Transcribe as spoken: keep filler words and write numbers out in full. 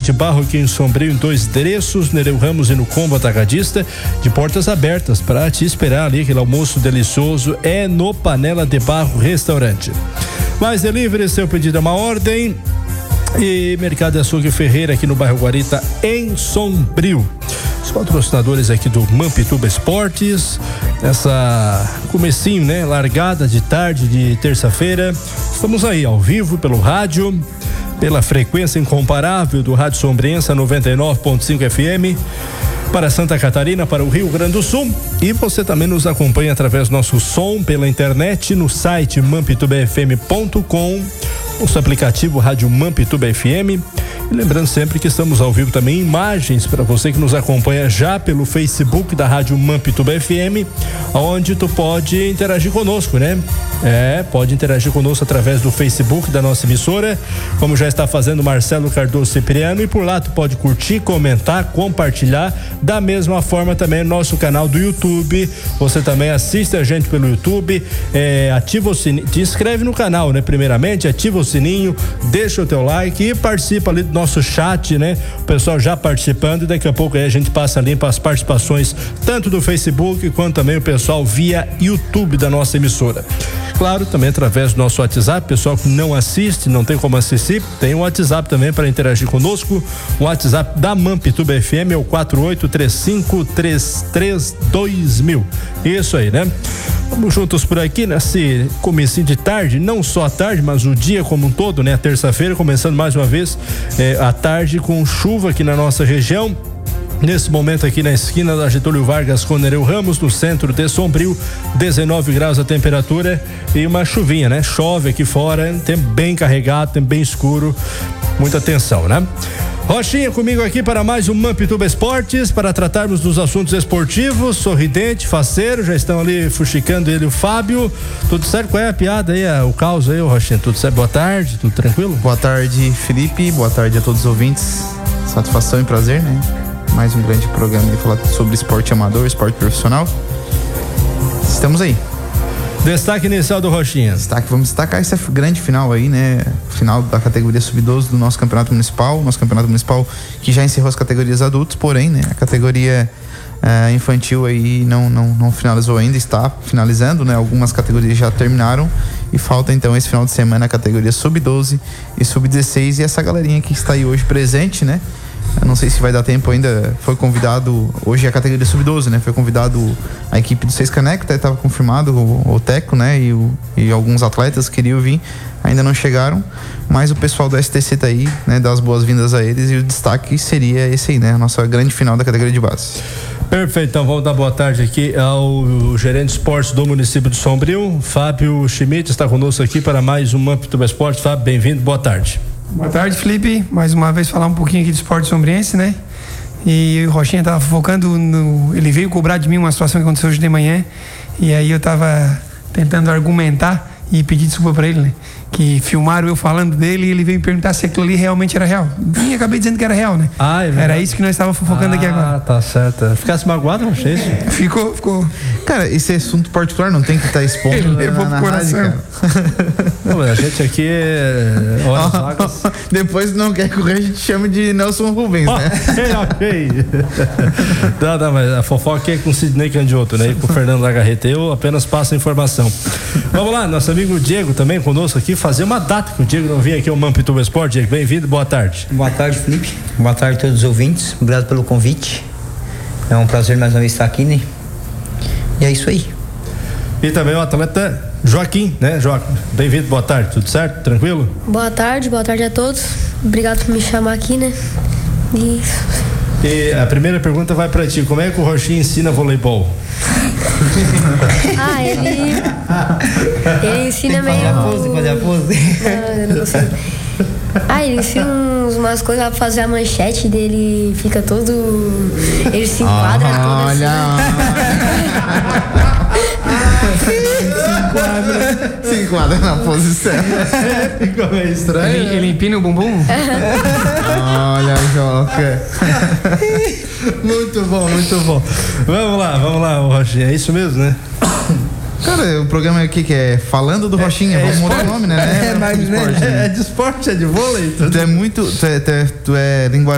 de barro aqui em Sombrio, em dois endereços, Nereu Ramos e no Combo Atacadista, de portas abertas para te esperar ali, aquele almoço delicioso é no Panela de Barro Restaurante. Mais delivery, seu pedido é uma ordem. E Mercado de Açougue Ferreira aqui no bairro Guarita, em Sombrio. Os patrocinadores aqui do Mampituba Esportes, essa comecinho, né? Largada de tarde de terça-feira. Estamos aí ao vivo pelo rádio, pela frequência incomparável do Rádio Sombriense noventa e nove ponto cinco F M. Para Santa Catarina, para o Rio Grande do Sul, e você também nos acompanha através do nosso som pela internet no site mampituba f m ponto com, nosso aplicativo Rádio Mampituba F M. E lembrando sempre que estamos ao vivo também em imagens para você que nos acompanha já pelo Facebook da Rádio Mampituba F M, onde tu pode interagir conosco, né? É, pode interagir conosco através do Facebook da nossa emissora, como já está fazendo Marcelo Cardoso Cipriano, e por lá tu pode curtir, comentar, compartilhar. Da mesma forma também nosso canal do YouTube, você também assiste a gente pelo YouTube, é, ativa o sininho, te inscreve no canal, né? Primeiramente, ativa o sininho, deixa o teu like e participa ali do nosso chat, né? O pessoal já participando, e daqui a pouco aí a gente passa ali para as participações tanto do Facebook quanto também o pessoal via YouTube da nossa emissora. Claro, também através do nosso WhatsApp, pessoal que não assiste, não tem como assistir, tem o WhatsApp também para interagir conosco. O WhatsApp da Mampituba F M é o quatro oito três cinco três três dois mil. Isso aí, né? Vamos juntos por aqui nesse comecinho de tarde, não só a tarde, mas o dia como um todo, né? Terça-feira, começando mais uma vez é, a tarde com chuva aqui na nossa região. Nesse momento aqui na esquina da Getúlio Vargas com Nereu Ramos, no centro de Sombrio, dezenove graus a temperatura e uma chuvinha, né? Chove aqui fora, tempo bem carregado, tempo bem escuro, muita atenção, né? Rochinha comigo aqui para mais um Mampituba Esportes, para tratarmos dos assuntos esportivos, sorridente, faceiro, já estão ali fuxicando ele e o Fábio. Tudo certo? Qual é a piada aí, o caos aí, Rochinha? Tudo certo? Boa tarde, tudo tranquilo? Boa tarde, Felipe, boa tarde a todos os ouvintes, satisfação e prazer, né? Mais um grande programa aí, falar sobre esporte amador, esporte profissional. Estamos aí. Destaque inicial do Rochinha. Destaque, vamos destacar essa grande final aí, né? Final da categoria sub doze do nosso campeonato municipal. Nosso campeonato municipal que já encerrou as categorias adultos, porém, né? A categoria uh, infantil aí não, não, não finalizou ainda, está finalizando, né? Algumas categorias já terminaram e falta então esse final de semana a categoria sub doze e sub dezesseis, e essa galerinha que está aí hoje presente, né? Eu não sei se vai dar tempo ainda. Foi convidado, hoje é a categoria sub doze, né? Foi convidado a equipe do Seis Caneco, até estava confirmado o, o Teco, né? E, o, e alguns atletas queriam vir, ainda não chegaram, mas o pessoal do S T C tá aí, né? Dá as boas-vindas a eles, e o destaque seria esse aí, né? A nossa grande final da categoria de base. Perfeito, então vamos dar boa tarde aqui ao gerente de esportes do município de Sombrio, Fábio Schmidt, está conosco aqui para mais um Mampituba Esportes. Fábio, bem-vindo, boa tarde. Boa tarde, Felipe. Mais uma vez falar um pouquinho aqui do esporte sombriense, né? E o Rochinha tava focando no... Ele veio cobrar de mim uma situação que aconteceu hoje de manhã, e aí eu tava tentando argumentar e pedir desculpa pra ele, né? Que filmaram eu falando dele e ele veio me perguntar se aquilo ali realmente era real. E acabei dizendo que era real, né? Ah, é era isso que nós estávamos focando ah, aqui agora. Ah, tá certo. Ficasse magoado, não sei. Ficou, ficou. Cara, esse assunto particular não tem que estar tá expondo ele levou na, pro na coração. rádio, Não, a gente aqui é... oh, depois não quer que a gente chame de Nelson Rubens, oh, né? Ok, ok. Não, não, mas a fofoca é com o Sidney Candioto, né? E com o Fernando Lagarreta. Eu apenas passo a informação. Vamos lá, nosso amigo Diego também conosco aqui, fazer uma data que o Diego não vinha aqui ao Mampituba Esporte. Diego, bem-vindo, boa tarde. Boa tarde, Felipe. Boa tarde a todos os ouvintes. Obrigado pelo convite. É um prazer mais uma vez estar aqui, né? E é isso aí. E também o atleta Joaquim, né, Joaquim? Bem-vindo, boa tarde, tudo certo? Tranquilo? Boa tarde, boa tarde a todos. Obrigado por me chamar aqui, né? Isso. E a primeira pergunta vai pra ti, como é que o Rochinha ensina voleibol? Ah, ele ele ensina meio... Fazer a pose, fazer a pose. Não, eu não consigo. Ah, ele ensina uns, umas coisas lá pra fazer a manchete dele, fica todo... Ele se enquadra oh, todo olha, assim. Se enquadra, se enquadra na posição. Ficou meio estranho. Ele, ele empina o bumbum? Olha, Joca. Muito bom, muito bom. Vamos lá, vamos lá, Rochinha. É isso mesmo, né? Cara, o programa aqui que é Falando do Rochinha, é, vamos é mudar o nome, né? É, é, mas, né? É de esporte, é de vôlei. Tu é muito. Tu é, tu é, tu é linguagem.